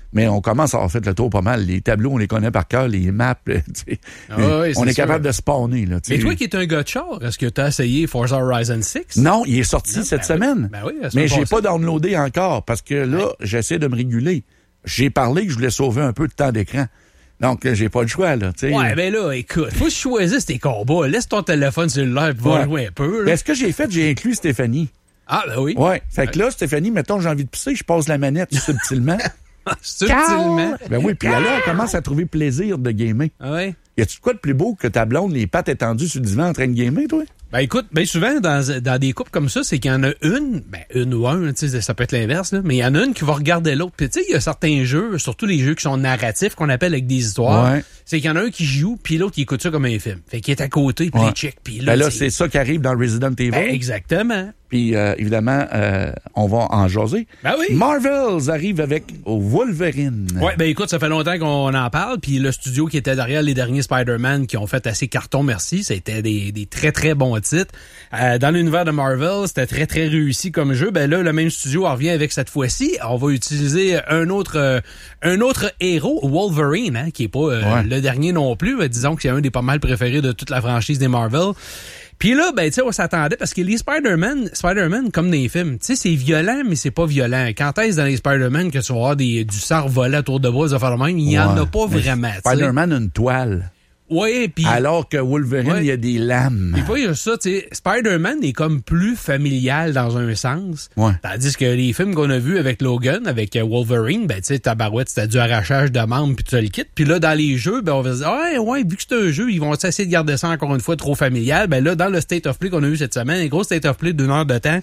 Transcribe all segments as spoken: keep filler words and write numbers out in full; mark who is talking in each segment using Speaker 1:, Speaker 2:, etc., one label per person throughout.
Speaker 1: Mais on commence à avoir fait le tour pas mal. Les tableaux, on les connaît par cœur, les maps, ah oui, on est, est capable de spawner. Là,
Speaker 2: mais toi qui es un gars de char, est-ce que tu as essayé Forza Horizon six?
Speaker 1: Non, il est sorti non, cette ben semaine.
Speaker 2: Oui. Ben oui,
Speaker 1: mais j'ai pas downloadé encore parce que là, ouais. j'essaie de me réguler. J'ai parlé que je voulais sauver un peu de temps d'écran. Donc, j'ai pas le choix, là. T'sais.
Speaker 2: Ouais, ben là, écoute, faut que tu choisisses tes combats. Laisse ton téléphone cellulaire et va ouais. jouer un peu.
Speaker 1: Ben, ce que j'ai fait, j'ai inclus Stéphanie.
Speaker 2: Ah, ben oui.
Speaker 1: Ouais. Fait que là, Stéphanie, mettons, j'ai envie de pisser, je passe la manette subtilement.
Speaker 2: Subtilement.
Speaker 1: Ben oui, puis là, elle commence à trouver plaisir de gamer.
Speaker 2: Ah ouais?
Speaker 1: Y a-tu quoi de plus beau que ta blonde, les pattes étendues sur le divan en train de gamer, toi?
Speaker 2: Ben écoute, ben souvent, dans, dans des couples comme ça, c'est qu'il y en a une, ben une ou un, tu sais, ça peut être l'inverse, là, mais il y en a une qui va regarder l'autre. Puis tu sais, il y a certains jeux, surtout les jeux qui sont narratifs, qu'on appelle avec des histoires,
Speaker 1: ouais.
Speaker 2: c'est qu'il y en a un qui joue, puis l'autre qui écoute ça comme un film. Fait qu'il est à côté, puis
Speaker 1: ouais.
Speaker 2: il check, puis là...
Speaker 1: Ben là, c'est ça qui arrive dans Resident Evil.
Speaker 2: Ben exactement.
Speaker 1: Puis, euh, évidemment, euh, on va en jaser.
Speaker 2: Ben oui.
Speaker 1: Marvels arrive avec Wolverine.
Speaker 2: Ouais, ben écoute, ça fait longtemps qu'on en parle. Puis le studio qui était derrière les derniers Spider-Man qui ont fait assez carton, merci. C'était des, des très, très bons titres. Euh, dans l'univers de Marvel, c'était très, très réussi comme jeu. Ben là, le même studio en revient avec cette fois-ci. On va utiliser un autre euh, un autre héros, Wolverine, hein, qui est pas euh, ouais. le dernier non plus. Ben, disons que c'est un des pas mal préférés de toute la franchise des Marvel. Puis là, ben, tu sais, on s'attendait parce que les Spider-Man, Spider-Man, comme dans les films, tu sais, c'est violent, mais c'est pas violent. Quand est-ce dans les Spider-Man que tu vas avoir des, du sang voler à tour de bras, ça fait le même? Il y ouais. en a pas mais vraiment,
Speaker 1: Spider-Man a une toile.
Speaker 2: Ouais, puis
Speaker 1: alors que Wolverine,
Speaker 2: ouais.
Speaker 1: il y a des lames.
Speaker 2: Puis pas juste ça, tu sais, Spider-Man est comme plus familial dans un sens.
Speaker 1: Ouais.
Speaker 2: Tandis que les films qu'on a vus avec Logan, avec Wolverine, ben tu sais, tabarouette, c'était du arrachage de membres puis tu le quittes. Puis là, dans les jeux, ben on va se dire, ouais, ouais, vu que c'est un jeu, ils vont essayer de garder ça encore une fois trop familial. Ben là, dans le State of Play qu'on a eu cette semaine, un gros State of Play d'une heure de temps,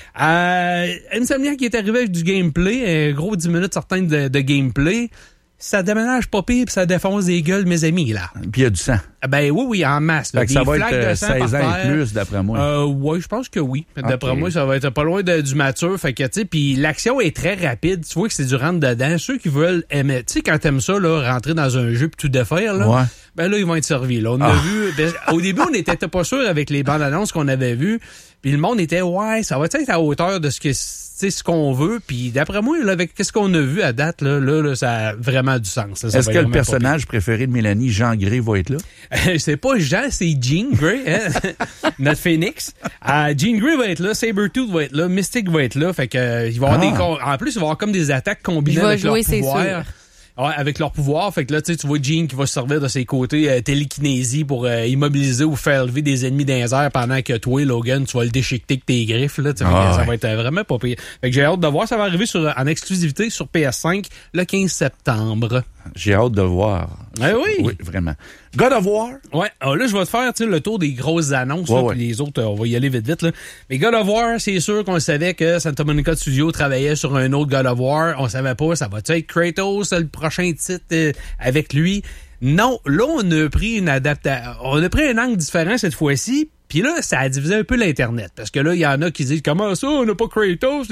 Speaker 2: euh, Insomniac qui est arrivé avec du gameplay, un gros dix minutes certaines de, de gameplay. Ça déménage pas pire pis ça défonce des gueules, mes amis, là.
Speaker 1: Puis il y a du sang.
Speaker 2: Ben oui, oui, en masse. Là.
Speaker 1: Fait que
Speaker 2: des
Speaker 1: ça va
Speaker 2: flaques
Speaker 1: être
Speaker 2: de sang
Speaker 1: seize ans
Speaker 2: par
Speaker 1: et plus, d'après moi.
Speaker 2: Euh, oui, je pense que oui. D'après
Speaker 1: okay.
Speaker 2: moi, ça va être pas loin de, du mature. Fait que, tu sais, puis l'action est très rapide. Tu vois que c'est du rentre-dedans. Ceux qui veulent aimer, tu sais, quand t'aimes ça, là, rentrer dans un jeu pis tout défaire, là, ouais. ben là, ils vont être servis, là. On ah. a vu, ben, au début, on n'était pas sûr avec les bandes annonces qu'on avait vues. Puis le monde était, ouais, ça va être à hauteur de ce que c'est ce qu'on veut. Puis d'après moi, là, avec qu'est-ce qu'on a vu à date, là, là, là ça a vraiment du sens. Là,
Speaker 1: Est-ce que le personnage préféré de Mélanie, Jean Grey, va être là?
Speaker 2: c'est pas Jean, c'est Jean Grey, hein? Notre Phoenix. Euh, Jean Grey va être là, Sabretooth va être là, Mystique va être là. Fait que euh, il va avoir ah. des en plus, il va y avoir comme des attaques combinées avec
Speaker 3: jouer,
Speaker 2: leur pouvoir. Ouais, avec leur pouvoir. Fait que là, tu sais, tu vois Jean qui va se servir de ses côtés euh, télékinésie pour euh, immobiliser ou faire lever des ennemis dans les airs pendant que toi, Logan, tu vas le déchiqueter avec tes griffes. Là, ah, ça ouais. va être vraiment pas pire. Fait que j'ai hâte de voir. Ça va arriver sur, en exclusivité sur P S cinq le quinze septembre.
Speaker 1: J'ai hâte de voir.
Speaker 2: Ah oui?
Speaker 1: Oui, vraiment. God of War?
Speaker 2: Ouais. Alors là, je vais te faire le tour des grosses annonces.
Speaker 1: Ouais,
Speaker 2: là,
Speaker 1: ouais.
Speaker 2: Puis les autres, on va y aller vite, vite. Là. Mais God of War, c'est sûr qu'on savait que Santa Monica Studio travaillait sur un autre God of War. On savait pas, ça va être Kratos, le prochain titre euh, avec lui. Non, là, on a pris une adaptation. On a pris un angle différent cette fois-ci. Puis là, ça a divisé un peu l'Internet. Parce que là, il y en a qui disent, comment ça, on n'a pas Kratos?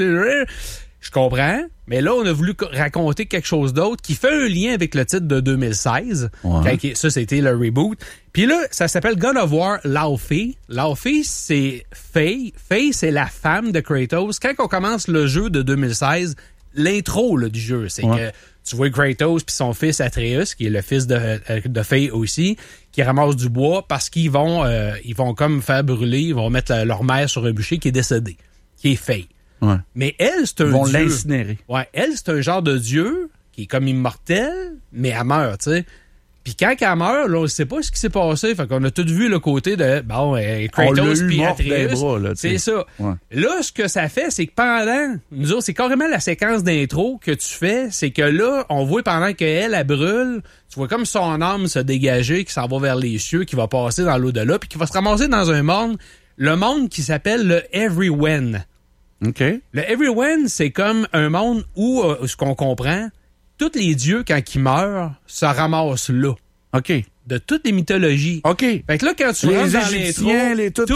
Speaker 2: Je comprends, mais là, on a voulu raconter quelque chose d'autre qui fait un lien avec le titre de deux mille seize. Ouais. Quand, ça, c'était le reboot. Puis là, ça s'appelle God of War Laufey. Laufey, c'est Faye. Faye, c'est la femme de Kratos. Quand on commence le jeu de deux mille seize, l'intro là, du jeu, c'est ouais. que tu vois Kratos puis son fils Atreus, qui est le fils de, de Faye aussi, qui ramasse du bois parce qu'ils vont, euh, ils vont comme faire brûler, ils vont mettre la, leur mère sur un bûcher qui est décédée, qui est Faye.
Speaker 1: Ouais.
Speaker 2: Mais elle, c'est un
Speaker 1: Ils vont
Speaker 2: dieu.
Speaker 1: l'incinérer.
Speaker 2: Ouais, elle, c'est un genre de dieu qui est comme immortel, mais elle meurt, tu sais. Puis quand elle meurt, là, on ne sait pas ce qui s'est passé. Fait qu'on a tout vu le côté de, bon, euh, Kratos puis Atreus. C'est ça.
Speaker 1: Ouais.
Speaker 2: Là, ce que ça fait, c'est que pendant, nous autres, c'est carrément la séquence d'intro que tu fais, c'est que là, on voit pendant qu'elle, elle brûle, tu vois comme son âme se dégager, qui s'en va vers les cieux, qui va passer dans l'au-delà, puis qui va se ramasser dans un monde, le monde qui s'appelle le Everywhen.
Speaker 1: OK.
Speaker 2: Le Everywhen, c'est comme un monde où, euh, ce qu'on comprend, tous les dieux, quand ils meurent, se ramassent là.
Speaker 1: OK.
Speaker 2: De toutes les mythologies.
Speaker 1: OK.
Speaker 2: Fait que là, quand tu
Speaker 1: les
Speaker 2: rentres dans
Speaker 1: Égyptiens,
Speaker 2: l'intro,
Speaker 1: les tout...
Speaker 2: tout...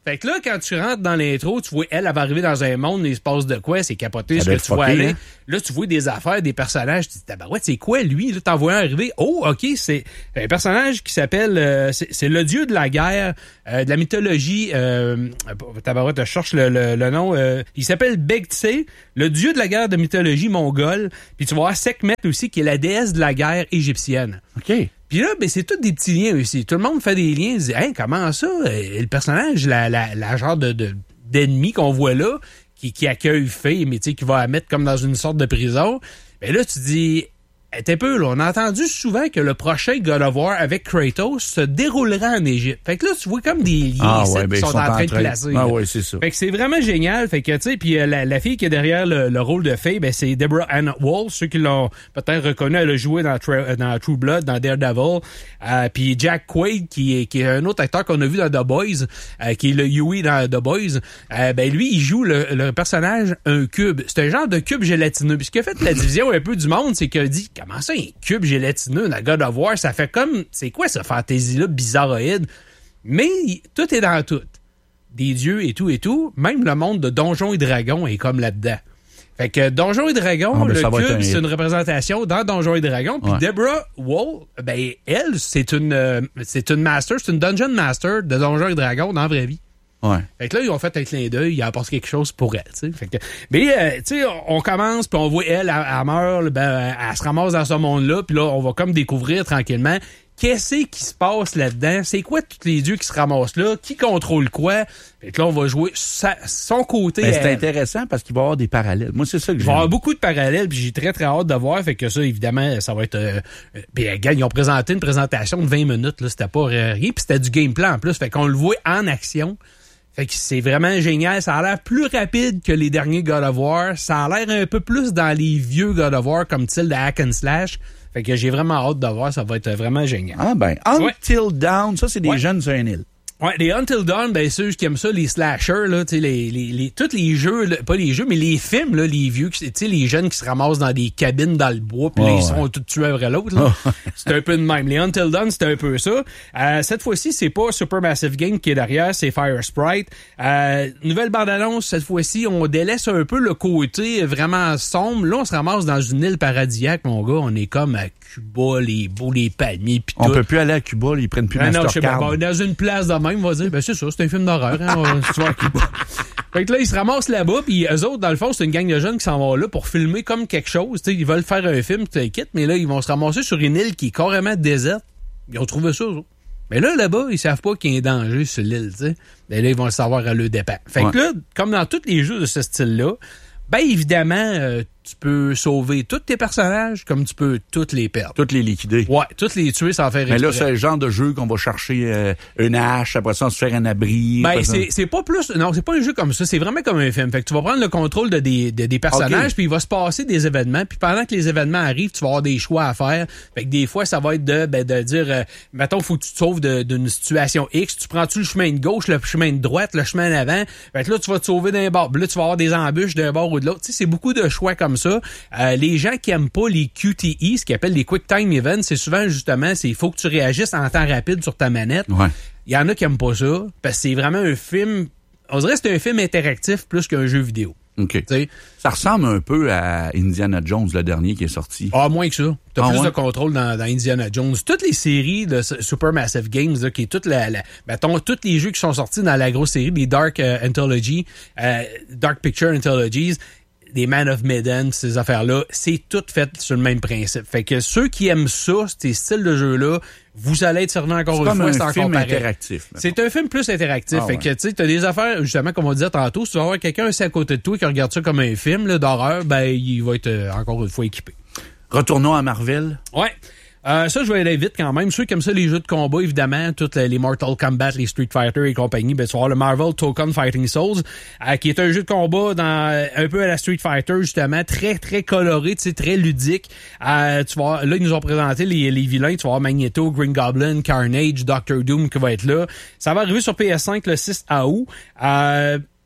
Speaker 2: Fait que là, quand tu rentres dans l'intro, tu vois, elle, elle va arriver dans un monde, il se passe de quoi, c'est capoté, ce que tu vois aller. Hein? Là, tu vois des affaires, des personnages, tu te dis, bah ouais, c'est quoi, lui? Là, t'en vois un arriver. Oh, OK, c'est un personnage qui s'appelle, euh, c'est, c'est le dieu de la guerre, euh, de la mythologie, euh, tabarouette, je cherche le, le, le nom, euh, il s'appelle Begtse, le dieu de la guerre de mythologie mongole. Puis tu vas voir Sekhmet aussi, qui est la déesse de la guerre égyptienne.
Speaker 1: OK.
Speaker 2: Puis là, ben, c'est tous des petits liens aussi. Tout le monde fait des liens. Ils disent, hey, comment ça? Et le personnage, la, la, la genre de, de, d'ennemi qu'on voit là, qui, qui accueille Faye, mais tu sais, qui va la mettre comme dans une sorte de prison. Ben là, tu dis, t'es un peu, là, on a entendu souvent que le prochain God of War avec Kratos se déroulera en Égypte. Fait que là, tu vois comme des liens
Speaker 1: ah,
Speaker 2: ouais,
Speaker 1: ben,
Speaker 2: qui sont, sont en train de placer.
Speaker 1: Ah ouais, c'est ça.
Speaker 2: Fait que c'est vraiment génial. Fait que, tu sais, puis euh, la, la fille qui est derrière le, le rôle de Faye, ben, c'est Deborah Ann Woll. Ceux qui l'ont peut-être reconnu, elle a joué dans, Tra- dans True Blood, dans Daredevil. Euh, puis Jack Quaid, qui est, qui est un autre acteur qu'on a vu dans The Boys, euh, qui est le Huey dans The Boys. Euh, ben, lui, il joue le, le personnage un cube. C'est un genre de cube gélatineux. Puis ce qui a fait la division un peu du monde, c'est qu'il a dit, comment ça, un cube gélatineux dans God of War, ça fait comme, c'est quoi ce fantasy-là bizarroïde? Mais tout est dans tout. Des dieux et tout et tout. Même le monde de Donjons et Dragons est comme là-dedans. Fait que Donjons et Dragons, ah, le cube, c'est une représentation dans Donjons et Dragons. Puis ouais. Deborah Woll, ben, elle, c'est une, euh, c'est une master, c'est une dungeon master de Donjons et Dragons dans la vraie vie.
Speaker 1: Ouais.
Speaker 2: Fait que là, ils ont fait un clin d'œil, ils apportent quelque chose pour elle, tu sais. Fait que, mais, euh, tu sais, on commence, puis on voit elle, elle, elle meurt, ben, elle se ramasse dans ce monde-là, puis là, on va comme découvrir tranquillement qu'est-ce qui se passe là-dedans, c'est quoi tous les dieux qui se ramassent là, qui contrôle quoi. Fait que là, on va jouer sa, son côté.
Speaker 1: Ben, c'est intéressant parce qu'il va y avoir des parallèles. Moi, c'est ça que j'aime.
Speaker 2: Il va y avoir beaucoup de parallèles, puis j'ai très, très hâte de voir. Fait que ça, évidemment, ça va être... Euh, puis, regarde, ils ont présenté une présentation de vingt minutes, là, c'était pas rien, puis c'était du gameplay en plus. Fait qu'on le voit en action. Fait que c'est vraiment génial. Ça a l'air plus rapide que les derniers God of War. Ça a l'air un peu plus dans les vieux God of War, comme style de hack and slash. Fait que j'ai vraiment hâte de voir. Ça va être vraiment génial.
Speaker 1: Ah ben, Until ouais. Dawn, ça, c'est des
Speaker 2: ouais.
Speaker 1: jeunes sur un île.
Speaker 2: Ouais, les Until Dawn, ben ceux qui aiment ça, les slashers, là, tu sais, les, les, les, tous les jeux, là, pas les jeux, mais les films, là, les vieux, tu sais, les jeunes qui se ramassent dans des cabines dans le bois, puis oh, là, ils ouais. sont tous tués après l'autre, là. Oh. C'est un peu de même. Les Until Dawn, c'est un peu ça. Euh, cette fois-ci, c'est pas Supermassive Game qui est derrière, c'est Fire Sprite. Euh, nouvelle bande-annonce, cette fois-ci, on délaisse un peu le côté vraiment sombre. Là, on se ramasse dans une île paradisiaque, mon gars. On est comme à Cuba, les beaux, les palmiers, pis tout.
Speaker 1: On peut plus aller à Cuba, là, ils prennent plus
Speaker 2: ah,
Speaker 1: Mastercard.
Speaker 2: Non, je sais pas, dans une place de même, on va dire, ben c'est ça, c'est un film d'horreur, hein, on, tu vois, à Cuba. Fait que là, ils se ramassent là-bas, puis eux autres, dans le fond, c'est une gang de jeunes qui s'en vont là pour filmer comme quelque chose, tu sais, ils veulent faire un film, tu t'inquiètes, mais là, ils vont se ramasser sur une île qui est carrément déserte. Ils ont trouvé ça, eux autres. Mais là, là-bas, ils savent pas qu'il y a un danger sur l'île, tu sais. Ben là, ils vont le savoir à leur dépens. Fait ouais. que là, comme dans tous les jeux de ce style-là, ben évidemment, euh, tu peux sauver tous tes personnages comme tu peux toutes les perdre.
Speaker 1: Toutes les liquider.
Speaker 2: Ouais, toutes les tuer sans faire exprès.
Speaker 1: Mais là, c'est le genre de jeu qu'on va chercher euh, une hache, après ça, on se faire un abri.
Speaker 2: Ben, c'est, c'est pas plus... Non, c'est pas un jeu comme ça. C'est vraiment comme un film. Fait que tu vas prendre le contrôle de des, de, des personnages, okay. puis il va se passer des événements. Puis pendant que les événements arrivent, tu vas avoir des choix à faire. Fait que des fois, ça va être de, ben, de dire... Euh, mettons, faut que tu te sauves de, d'une situation X. Tu prends-tu le chemin de gauche, le chemin de droite, le chemin d'avant? Fait que là, tu vas te sauver d'un bord. Là, tu vas avoir des embûches d'un bord ou de l'autre. Tu sais, c'est beaucoup de choix comme ça. Euh, les gens qui aiment pas les Q T E, ce qu'ils appellent les Quick Time Events, c'est souvent justement, c'est il faut que tu réagisses en temps rapide sur ta manette.
Speaker 1: Ouais.
Speaker 2: Il y en a qui aiment pas ça, parce que c'est vraiment un film, on dirait que c'est un film interactif plus qu'un jeu vidéo.
Speaker 1: OK.
Speaker 2: T'sais?
Speaker 1: Ça ressemble un peu à Indiana Jones, le dernier qui est sorti.
Speaker 2: Ah, moins que ça. T'as
Speaker 1: ah,
Speaker 2: plus
Speaker 1: ouais?
Speaker 2: de contrôle dans, dans Indiana Jones. Toutes les séries de Supermassive Games, là, qui est toute la, la mettons, tous les jeux qui sont sortis dans la grosse série, les Dark uh, Anthology, uh, Dark Picture Anthologies, des Man of Medan, ces affaires-là, c'est tout fait sur le même principe. Fait que ceux qui aiment ça, ces styles de jeux-là, vous allez être servi encore
Speaker 1: c'est
Speaker 2: une fois, c'est
Speaker 1: un
Speaker 2: encore
Speaker 1: film
Speaker 2: pareil.
Speaker 1: Interactif. Mettons.
Speaker 2: C'est un film plus interactif.
Speaker 1: Ah,
Speaker 2: fait
Speaker 1: ouais.
Speaker 2: que, tu sais, t'as des affaires, justement, comme on disait tantôt, si tu vas avoir quelqu'un assis à côté de toi qui regarde ça comme un film, là, d'horreur, ben, il va être euh, encore une fois équipé.
Speaker 1: Retournons à Marvel.
Speaker 2: Ouais. Euh, ça, je vais aller vite quand même. Ceux qui aiment ça, les jeux de combat, évidemment, tous les, les Mortal Kombat, les Street Fighter et compagnie, ben, tu vas avoir le Marvel Token Fighting Souls, euh, qui est un jeu de combat dans un peu à la Street Fighter, justement, très, très coloré, tu sais, très ludique. Euh, tu vas, là, ils nous ont présenté les, les vilains. Tu vas avoir Magneto, Green Goblin, Carnage, Doctor Doom qui va être là. Ça va arriver sur P S cinq le six août. Euh,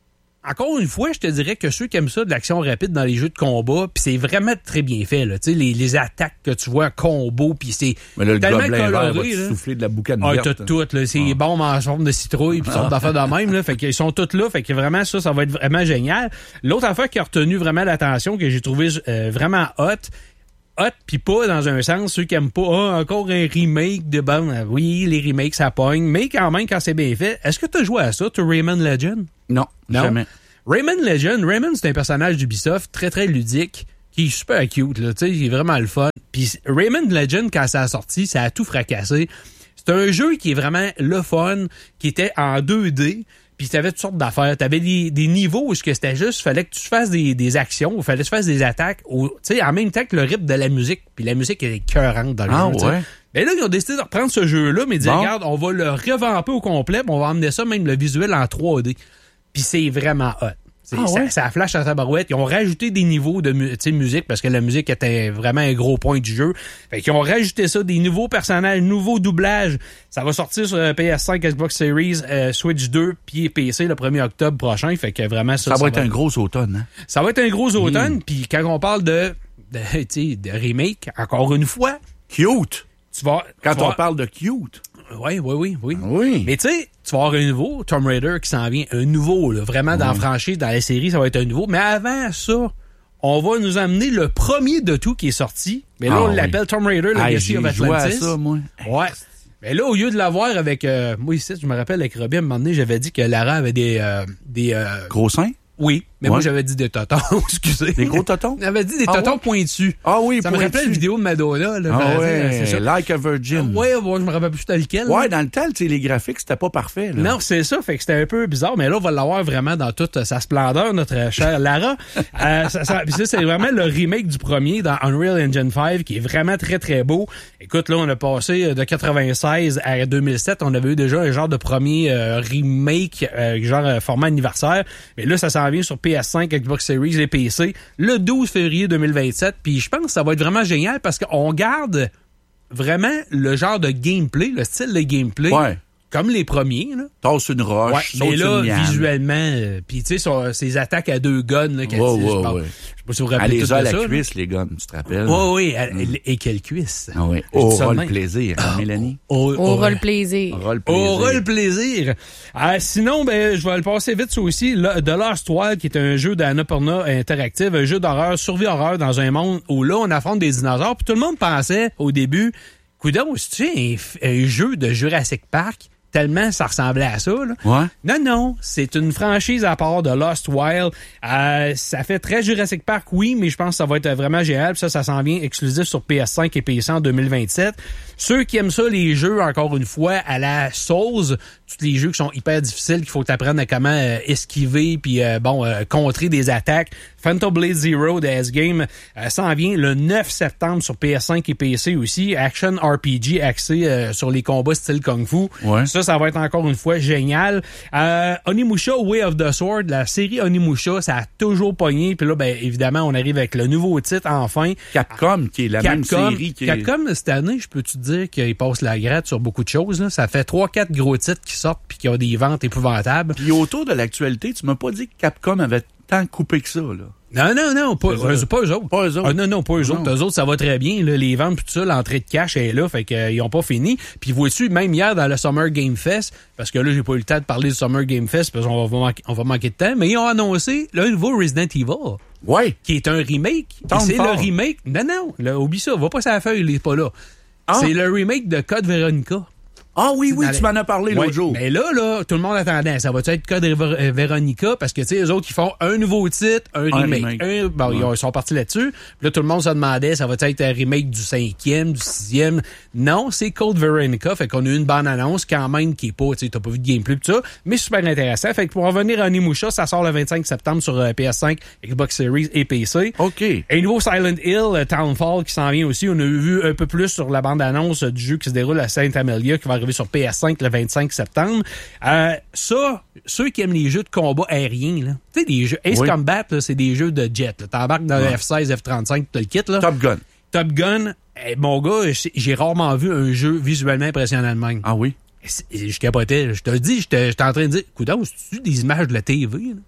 Speaker 2: encore une fois, je te dirais que ceux qui aiment ça, de l'action rapide dans les jeux de combat, puis c'est vraiment très bien fait, là. Tu sais, les, les attaques que tu vois, combo, puis c'est
Speaker 1: mais là, le
Speaker 2: tellement
Speaker 1: gobelin
Speaker 2: coloré,
Speaker 1: vert va te
Speaker 2: là.
Speaker 1: souffler de la boucane
Speaker 2: Ah,
Speaker 1: verte.
Speaker 2: t'as tout, là. C'est ah. bombes en forme de citrouille, puis sortes d'affaires de même, là. Fait qu'ils sont tous là. Fait que vraiment, ça, ça va être vraiment génial. L'autre affaire qui a retenu vraiment l'attention, que j'ai trouvé euh, vraiment hot, hot pis pas dans un sens, ceux qui aiment pas, ah, encore un remake de bon, oui, les remakes, ça pogne, mais quand même, quand c'est bien fait, est-ce que t'as joué à ça, tu Rayman Legend?
Speaker 1: Non, non, jamais.
Speaker 2: Rayman Legend, Rayman, c'est un personnage d'Ubisoft très, très ludique, qui est super cute, là, tu sais, il est vraiment le fun. Puis Rayman Legend, quand ça a sorti, ça a tout fracassé. C'est un jeu qui est vraiment le fun, qui était en deux D, puis t'avais toutes sortes d'affaires. T'avais des, des niveaux où c'était juste, fallait que tu fasses des, des actions, ou fallait que tu fasses des attaques, tu sais, en même temps que le rythme de la musique. Puis la musique est écœurante dans le
Speaker 1: ah,
Speaker 2: jeu.
Speaker 1: Ouais.
Speaker 2: Mais là, ils ont décidé de reprendre ce jeu-là, mais dire, bon. regarde, on va le revamper au complet, puis on va emmener ça, même le visuel en trois D. Puis c'est vraiment hot. Ah ça, ouais? ça flash à tabarouette. Ils ont rajouté des niveaux de mu- musique parce que la musique était vraiment un gros point du jeu. Fait qu'ils ont rajouté ça, des nouveaux personnages, nouveaux doublages. Ça va sortir sur P S cinq, Xbox Series, euh, Switch deux puis P C le premier octobre prochain. Fait que vraiment ça,
Speaker 1: ça, ça va
Speaker 2: va
Speaker 1: être un gros automne. Hein?
Speaker 2: Ça va être un gros automne.
Speaker 1: Mm.
Speaker 2: Puis quand on parle de, de, de remake, encore une fois...
Speaker 1: Cute!
Speaker 2: Tu vas,
Speaker 1: quand
Speaker 2: tu
Speaker 1: on
Speaker 2: vas...
Speaker 1: parle de cute...
Speaker 2: Oui, oui, oui, oui.
Speaker 1: Ah oui.
Speaker 2: Mais tu sais, tu vas avoir un nouveau Tomb Raider qui s'en vient, un nouveau, là, vraiment dans la franchise, dans la série, ça va être un nouveau. Mais avant ça, on va nous amener le premier de tout qui est sorti. Mais là, ah, on oui. l'appelle Tomb Raider Legacy of Atlantis.
Speaker 1: Joué à ça, moi.
Speaker 2: Ouais. Mais là, au lieu de l'avoir avec... Euh, moi, ici, je me rappelle, avec Robin, à un moment donné, j'avais dit que Lara avait des... Euh, des euh,
Speaker 1: gros seins?
Speaker 2: Oui, mais
Speaker 1: ouais.
Speaker 2: moi, j'avais dit des totons, excusez.
Speaker 1: Des gros totons?
Speaker 2: J'avais dit des
Speaker 1: ah,
Speaker 2: totons
Speaker 1: ouais?
Speaker 2: pointus.
Speaker 1: Ah oui,
Speaker 2: ça me rappelait une vidéo de Madonna. Là,
Speaker 1: ah ouais, c'est ça. Like a Virgin.
Speaker 2: Oui, ouais, je me rappelle plus c'était lequel.
Speaker 1: Ouais, dans le temps, les graphiques, c'était pas parfait. Là.
Speaker 2: Non, c'est ça, fait que c'était un peu bizarre, mais là, on va l'avoir vraiment dans toute sa splendeur, notre chère Lara. euh, ça, ça, ça, c'est vraiment le remake du premier dans Unreal Engine cinq, qui est vraiment très, très beau. Écoute, là, on a passé de quatre-vingt-seize à deux mille sept, on avait eu déjà un genre de premier euh, remake, euh, genre euh, format anniversaire, mais là, ça s'en vient sur P S cinq, Xbox Series et P C le douze février deux mille vingt-sept. Puis je pense que ça va être vraiment génial parce qu'on garde vraiment le genre de gameplay, le style de gameplay.
Speaker 1: Ouais.
Speaker 2: Comme les premiers, là.
Speaker 1: Tasse une roche,
Speaker 2: ouais, mais là,
Speaker 1: une
Speaker 2: visuellement, euh, puis tu sais, ces attaques à deux guns, là, qu'elle
Speaker 1: ouais,
Speaker 2: dit,
Speaker 1: ouais,
Speaker 2: je,
Speaker 1: ouais.
Speaker 2: je sais pas si vous vous rappelez
Speaker 1: tout
Speaker 2: ça.
Speaker 1: Elle les a à la
Speaker 2: ça,
Speaker 1: cuisse,
Speaker 2: là.
Speaker 1: les guns, tu te rappelles?
Speaker 2: Oui, oui, elle,
Speaker 1: mm.
Speaker 2: elle, et quelle cuisse?
Speaker 1: Ah oui, aura le plaisir, hein, Mélanie?
Speaker 3: Aura le plaisir.
Speaker 1: Aura le plaisir.
Speaker 2: Aura le plaisir. Euh, sinon, ben, je vais le passer vite, ça aussi, là, The Lost Wild, qui est un jeu d'Annapurna interactive, un jeu d'horreur, survie-horreur dans un monde où là, on affronte des dinosaures, puis tout le monde pensait, au début, coudonc, c'est-tu un, un jeu de Jurassic Park? Tellement ça ressemblait à ça. Là.
Speaker 1: Ouais.
Speaker 2: Non, non, c'est une franchise à part de Lost Wild. Euh, ça fait très Jurassic Park, oui, mais je pense que ça va être vraiment génial. Puis ça, ça s'en vient exclusif sur P S cinq et P C en deux mille vingt-sept. Ceux qui aiment ça, les jeux, encore une fois, à la Souls, tous les jeux qui sont hyper difficiles, qu'il faut t'apprendre à comment euh, esquiver puis euh, bon euh, contrer des attaques. Phantom Blade Zero de S-Game euh, s'en vient le neuf septembre sur P S cinq et P C aussi. Action R P G axé euh, sur les combats style Kung Fu.
Speaker 1: Ouais.
Speaker 2: Ça, ça va être encore une fois génial. Euh, Onimusha Way of the Sword, la série Onimusha, ça a toujours pogné. Puis là, ben évidemment, on arrive avec le nouveau titre enfin.
Speaker 1: Capcom, qui est la
Speaker 2: Capcom,
Speaker 1: même série. Qui est...
Speaker 2: Capcom, cette année, je peux te dire qu'il passe la gratte sur beaucoup de choses. Là. Ça fait trois quatre gros titres qui sortent puis qui ont des ventes épouvantables.
Speaker 1: Puis autour de l'actualité, tu m'as pas dit que Capcom avait tant coupé que ça, là.
Speaker 2: Non, non, non, pas, eux, pas eux autres.
Speaker 1: Pas eux autres.
Speaker 2: Ah, non, non, pas eux
Speaker 1: non.
Speaker 2: autres. Eux autres, ça va très bien. Là, les ventes, tout ça, l'entrée de cash est là, fait qu'ils euh, ont pas fini. Puis vois-tu, même hier dans le Summer Game Fest, parce que là, j'ai pas eu le temps de parler du Summer Game Fest, parce qu'on va manquer, on va manquer de temps, mais ils ont annoncé le nouveau Resident Evil.
Speaker 1: Ouais.
Speaker 2: Qui est un remake. Et c'est fort. Le remake. Non, non, là, oublie ça, va pas sur la feuille, il est pas là. Ah. C'est le remake de Code Veronica.
Speaker 1: Ah oui, oui, tu m'en as parlé l'autre
Speaker 2: ouais,
Speaker 1: jour.
Speaker 2: Mais là, là, tout le monde attendait. Ça va-tu être Code Veronica? Parce que, tu sais, eux autres, ils font un nouveau titre, un, un remake. remake. Un, bon, ouais. Ils sont partis là-dessus. Puis là, tout le monde se demandait, ça va-tu être un remake du cinquième, du sixième? Non, c'est Code Veronica. Fait qu'on a eu une bonne annonce quand même qui est pas, tu sais, t'as pas vu de gameplay pis ça, mais super intéressant. Fait que pour revenir à Onimusha, ça sort le vingt-cinq septembre sur euh, P S cinq, Xbox Series et P C.
Speaker 1: OK.
Speaker 2: Un nouveau Silent Hill, euh, Townfall, qui s'en vient aussi. On a vu un peu plus sur la bande-annonce euh, du jeu qui se déroule à Saint Amelia, qui va arriver sur P S cinq le vingt-cinq septembre. Euh, ça, ceux qui aiment les jeux de combat aériens, là, tu sais, des jeux Ace oui. Combat, là, c'est des jeux de jet. Là. T'embarques dans ouais. le F seize, F trente-cinq, t'as le kit. Là.
Speaker 1: Top Gun.
Speaker 2: Top Gun, eh, mon gars, j'ai rarement vu un jeu visuellement impressionnant de même.
Speaker 1: Ah oui?
Speaker 2: Je capotais. Je te le dis, j'étais en train de dire, coudonc, c'est-tu des images de la T V? Là?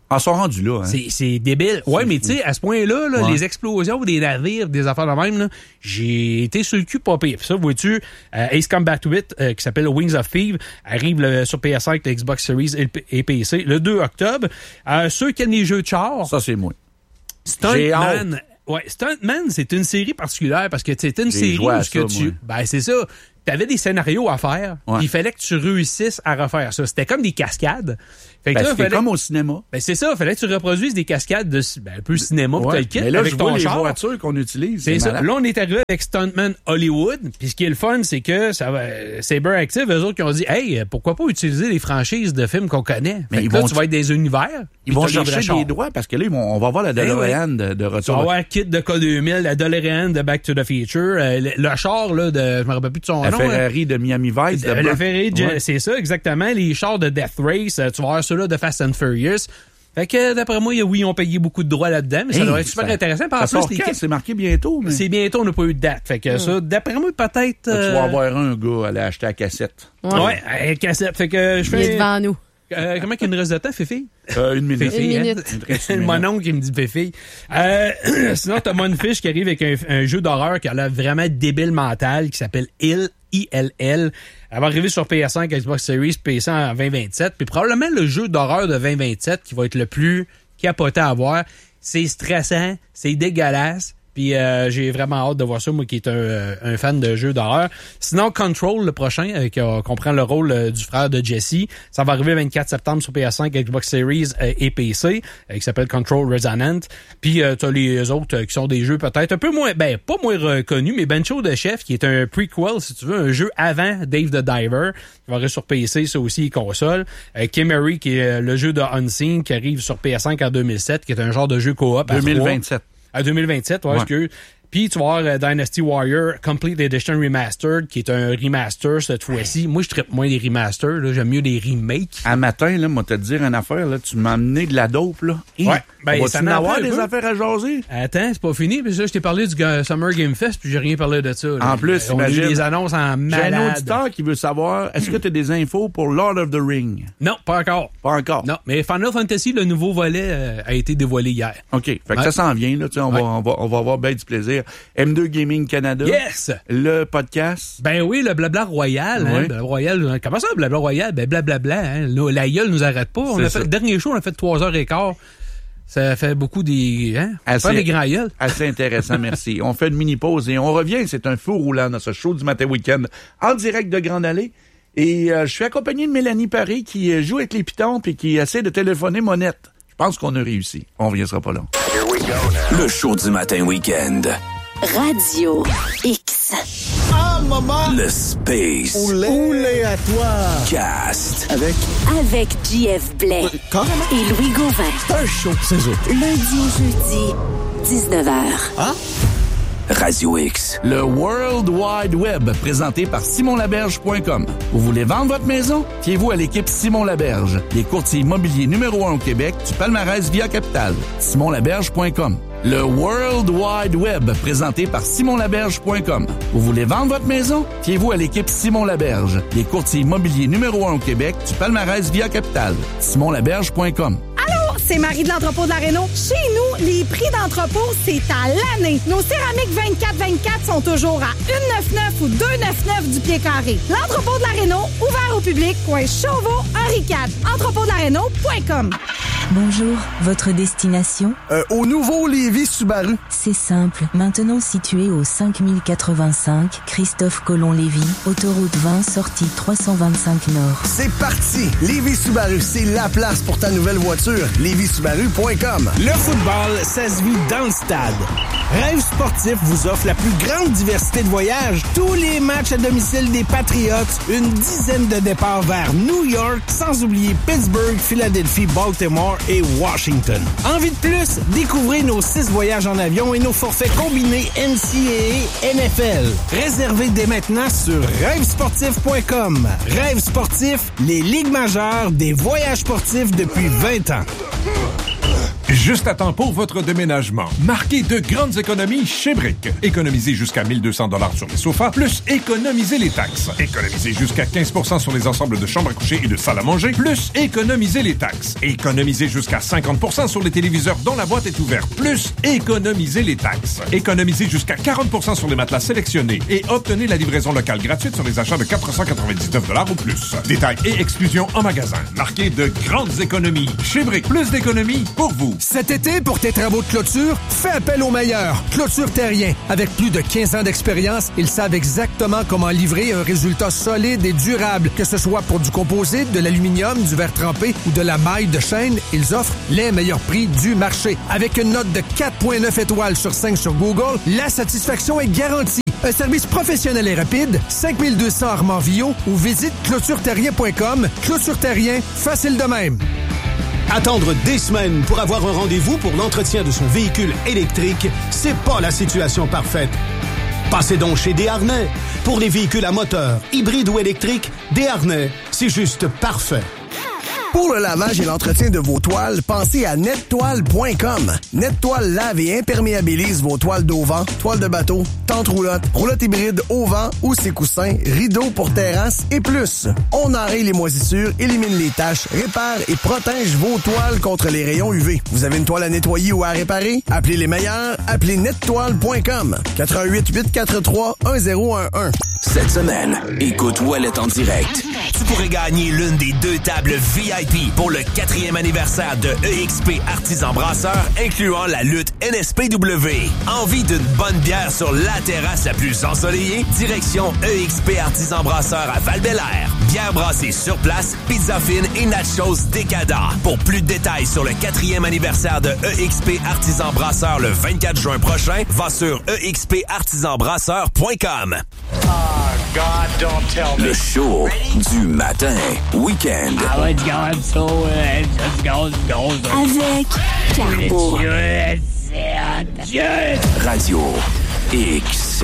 Speaker 1: Ah, ils sont rendus là. Hein?
Speaker 2: C'est, c'est débile. Ouais, c'est mais tu sais, à ce point-là, là,
Speaker 1: ouais.
Speaker 2: les explosions des navires, des affaires de même, là, j'ai été sur le cul pas pire. Puis ça, vois-tu, euh, Ace Combat huit, euh, qui s'appelle Wings of Thieves, arrive le, sur P S cinq, le Xbox Series et, le, et P C le deux octobre. Euh, ceux qui aiment les jeux de char...
Speaker 1: Ça, c'est moi.
Speaker 2: Stuntman... Ouais, Stuntman, c'est une série particulière parce que c'est une
Speaker 1: J'ai
Speaker 2: série où ce que
Speaker 1: ça,
Speaker 2: tu...
Speaker 1: moi.
Speaker 2: Ben, c'est ça. T'avais des scénarios à faire,
Speaker 1: ouais.
Speaker 2: il fallait que tu réussisses à refaire ça. C'était comme des cascades.
Speaker 1: Fait que ben,
Speaker 2: là,
Speaker 1: c'était
Speaker 2: fallait...
Speaker 1: comme au cinéma.
Speaker 2: Ben c'est ça, il fallait que tu reproduises des cascades de ben, un peu cinéma pour
Speaker 1: ouais.
Speaker 2: tel kit.
Speaker 1: Mais là,
Speaker 2: avec
Speaker 1: je
Speaker 2: ton
Speaker 1: vois
Speaker 2: char.
Speaker 1: les voitures qu'on utilise.
Speaker 2: C'est, c'est ça.
Speaker 1: Malade.
Speaker 2: Là, on est arrivé avec Stuntman Hollywood. Puis ce qui est le fun, c'est que ça va, Saber Active, eux autres qui ont dit, hey, pourquoi pas utiliser les franchises de films qu'on connaît.
Speaker 1: Mais
Speaker 2: fait
Speaker 1: ils
Speaker 2: que là,
Speaker 1: vont
Speaker 2: tu vas être des univers.
Speaker 1: Ils vont chercher des droits parce que là, ils vont, on va voir la DeLorean de, de retour.
Speaker 2: Tu vas avoir kit de K deux mille, la DeLorean de Back to the Future, euh, le, le char là de, je me rappelle plus de son
Speaker 1: la
Speaker 2: nom.
Speaker 1: La Ferrari là. de Miami Vice.
Speaker 2: De, de la Ferrari, ouais. C'est ça exactement. Les chars de Death Race, tu vas avoir ceux-là de Fast and Furious. Fait que, d'après moi, oui, ils ont payé beaucoup de droits là-dedans, mais hey, ça doit être super ça, intéressant. Par
Speaker 1: ça
Speaker 2: plus,
Speaker 1: les... c'est marqué bientôt. Mais...
Speaker 2: C'est bientôt, on n'a pas eu de date. Fait que hum. ça, d'après moi, peut-être...
Speaker 1: Euh... Tu vas avoir un gars aller acheter la cassette.
Speaker 2: Ouais, ouais euh, cassette. Fait que je fais...
Speaker 3: Il est devant nous.
Speaker 2: Euh, comment qu'il nous reste de temps, Fifi?
Speaker 1: Euh, une minute.
Speaker 2: Fifi,
Speaker 3: une minute.
Speaker 2: Hein? Mon oncle qui me dit Fifi. Euh, sinon, t'as Monfish qui arrive avec un, un jeu d'horreur qui a l'air vraiment débile mental, qui s'appelle Ill, I L L. Elle va arriver sur P S cinq, Xbox Series, P C en vingt vingt-sept. Puis probablement le jeu d'horreur de vingt vingt-sept qui va être le plus capoté à voir. C'est stressant, c'est dégueulasse. Puis euh, j'ai vraiment hâte de voir ça, moi qui est un, un fan de jeux d'horreur. Sinon, Control, le prochain, euh, qui euh, prend le rôle euh, du frère de Jesse, ça va arriver le vingt-quatre septembre sur P S cinq, Xbox Series euh, et P C, euh, qui s'appelle Control Resonant. Puis euh, t'as les autres euh, qui sont des jeux peut-être un peu moins, ben pas moins reconnus, mais Bencho de Chef, qui est un prequel, si tu veux, un jeu avant Dave the Diver, qui va arriver sur P C, ça aussi, et console. Euh, Kimmery, qui est le jeu de Unseen, qui arrive sur P S cinq en deux mille sept, qui est un genre de jeu coop à
Speaker 1: deux mille vingt-sept.
Speaker 2: À deux mille vingt-sept, ouais, ouais. excuse. Puis tu vas avoir euh, Dynasty Warrior Complete Edition Remastered, qui est un remaster cette fois-ci. Moi, je traite moins des remasters, là, j'aime mieux des remakes.
Speaker 1: Un matin, là, moi, te dire une affaire, là, tu m'as amené de la dope, là.
Speaker 2: Ouais. Ben,
Speaker 1: ça va avoir des peu. affaires à jaser.
Speaker 2: Attends, c'est pas fini. Puis là, je t'ai parlé du Summer Game Fest, puis j'ai rien parlé de ça. Là.
Speaker 1: En plus,
Speaker 2: on
Speaker 1: imagine.
Speaker 2: a eu des annonces en malade.
Speaker 1: J'ai un auditeur qui veut savoir, est-ce que tu as des infos pour Lord of the Ring?
Speaker 2: Non, pas encore.
Speaker 1: Pas encore?
Speaker 2: Non, mais Final Fantasy, le nouveau volet, euh, a été dévoilé hier.
Speaker 1: OK. Fait que ouais. ça s'en vient, là. Tu sais, on, ouais. va, on, va, on va avoir bien du plaisir. M deux Gaming Canada.
Speaker 2: Yes!
Speaker 1: Le podcast.
Speaker 2: Ben oui, le Blabla Royal. Hein, oui. Blabla Royal. Comment ça, Blabla Royal? Ben blablabla. Hein, la gueule nous arrête pas. On a fait, le dernier show, on a fait trois heures et quart. Ça fait beaucoup des... Hein?
Speaker 1: Assez,
Speaker 2: pas des grands gueules.
Speaker 1: Assez intéressant, merci. On fait une mini-pause et on revient. C'est un feu roulant dans ce show du matin week-end en direct de Grande Allée. Et euh, je suis accompagné de Mélanie Paré qui joue avec les pitons et qui essaie de téléphoner Monette. Je pense qu'on a réussi. On ne sera pas long.
Speaker 4: Le show du matin week-end.
Speaker 5: Radio X.
Speaker 6: Ah, maman!
Speaker 4: Le Space.
Speaker 6: Oulé, Oulé à toi!
Speaker 4: Cast.
Speaker 6: Avec?
Speaker 5: Avec J F Blais.
Speaker 6: Euh, carrément?
Speaker 5: Et Louis Gauvin.
Speaker 6: C'est un show, c'est eux.
Speaker 5: Lundi au jeudi, dix-neuf heures.
Speaker 6: Ah?
Speaker 4: Radio X.
Speaker 1: Le World Wide Web, présenté par Simon Laberge point com. Vous voulez vendre votre maison? Fiez-vous à l'équipe Simon Laberge, les courtiers immobiliers numéro un au Québec, du palmarès Via Capital. Simon Laberge point com. Le World Wide Web, présenté par Simon Laberge point com. Vous voulez vendre votre maison? Fiez-vous à l'équipe Simon Laberge, les courtiers immobiliers numéro un au Québec, du palmarès Via Capital. Simon Laberge point com.
Speaker 7: C'est Marie de l'entrepôt de la Réno. Chez nous, les prix d'entrepôt, c'est à l'année. Nos céramiques vingt-quatre vingt-quatre sont toujours à un neuf neuf ou deux neuf neuf du pied carré. L'entrepôt de la Réno, ouvert au public, coin Chauveau, Henri quatre. entrepôt de la réno point com.
Speaker 8: Bonjour, votre destination?
Speaker 6: Euh, au nouveau Lévis Subaru.
Speaker 8: C'est simple. Maintenant situé au cinq mille quatre-vingt-cinq, Christophe Colomb-Lévis, autoroute vingt, sortie trois cent vingt-cinq Nord.
Speaker 6: C'est parti! Lévis Subaru, c'est la place pour ta nouvelle voiture. lévis subaru point com.
Speaker 9: Le football, ça se vit dans le stade. Rêve Sportif vous offre la plus grande diversité de voyages. Tous les matchs à domicile des Patriots, une dizaine de départs vers New York, sans oublier Pittsburgh, Philadelphie, Baltimore et Washington. Envie de plus? Découvrez nos six voyages en avion et nos forfaits combinés N C A A N F L. Réservez dès maintenant sur rêve sportif point com. Rêve Sportif, les ligues majeures des voyages sportifs depuis vingt ans.
Speaker 3: Juste à temps pour votre déménagement. Marquez de grandes économies chez Brick. Économisez jusqu'à mille deux cents dollars sur les sofas, plus économisez les taxes. Économisez jusqu'à quinze pour cent sur les ensembles de chambres à coucher et de salles à manger, plus économisez les taxes. Économisez jusqu'à cinquante pour cent sur les téléviseurs dont la boîte est ouverte, plus économisez les taxes. Économisez jusqu'à quarante pour cent sur les matelas sélectionnés et obtenez la livraison locale gratuite sur les achats de quatre cent quatre-vingt-dix-neuf dollars ou plus. Détails et exclusions en magasin. Marquez de grandes économies chez Brick. Plus d'économies pour vous.
Speaker 10: Cet été, pour tes travaux de clôture, fais appel aux meilleurs. Clôture Terrien. Avec plus de quinze ans d'expérience, ils savent exactement comment livrer un résultat solide et durable. Que ce soit pour du composite, de l'aluminium, du verre trempé ou de la maille de chaîne, ils offrent les meilleurs prix du marché. Avec une note de quatre virgule neuf étoiles sur cinq sur Google, la satisfaction est garantie. Un service professionnel et rapide, cinq mille deux cents Armand-Villot ou visite clôture terrien point com. Clôture Terrien, facile de même.
Speaker 11: Attendre des semaines pour avoir un rendez-vous pour l'entretien de son véhicule électrique, c'est pas la situation parfaite. Passez donc chez Desharnais. Pour les véhicules à moteur, hybride ou électrique, Desharnais, c'est juste parfait.
Speaker 6: Pour le lavage et l'entretien de vos toiles, pensez à nettoile point com. Nettoile lave et imperméabilise vos toiles d'auvent, toiles de bateau, tentes roulottes, roulottes hybrides au vent ou ses coussins, rideaux pour terrasse et plus. On enraye les moisissures, élimine les taches, répare et protège vos toiles contre les rayons U V. Vous avez une toile à nettoyer ou à réparer? Appelez les meilleurs, appelez nettoile point com. quatre un huit, huit quatre trois, un zéro un un.
Speaker 4: Cette semaine, écoute Ouellet en direct.
Speaker 12: Tu pourrais gagner l'une des deux tables V I P pour le quatrième anniversaire de E X P Artisan Brasseur, incluant la lutte N S P W. Envie d'une bonne bière sur la terrasse la plus ensoleillée? Direction E X P Artisan Brasseur à Val-Bélair. Bière brassée sur place, pizza fine et nachos décadents. Pour plus de détails sur le quatrième anniversaire de E X P Artisan Brasseur le vingt-quatre juin prochain, va sur e x p artisan brasseur point com.
Speaker 4: God, don't tell me. Le show du matin, week-end.
Speaker 13: Ah ouais, regarde ça, ouais, let's go, let's go.
Speaker 5: Avec Carbo.
Speaker 4: Radio X.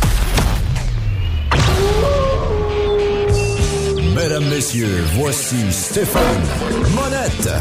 Speaker 14: Mesdames, messieurs, voici Stéphane Monette.